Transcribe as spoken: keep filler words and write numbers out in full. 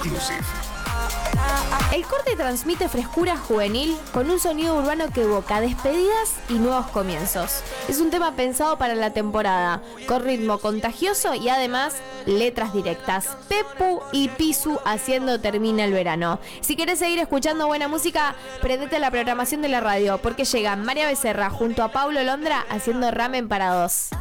El corte transmite frescura juvenil con un sonido urbano que evoca despedidas y nuevos comienzos. Es un tema pensado para la temporada, con ritmo contagioso y además letras directas. Pepu y Pisu haciendo termina el verano. Si querés seguir escuchando buena música, prendete a la programación de la radio, porque llegan María Becerra junto a Paulo Londra haciendo ramen para dos.